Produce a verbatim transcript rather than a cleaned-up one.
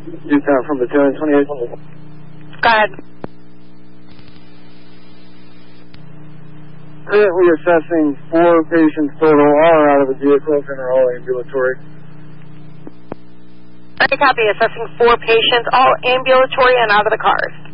Discount from Battalion twenty-eight. Go ahead. Currently assessing four patients total, all are out of the vehicles and are all ambulatory. I copy. Assessing four patients, all ambulatory and out of the cars.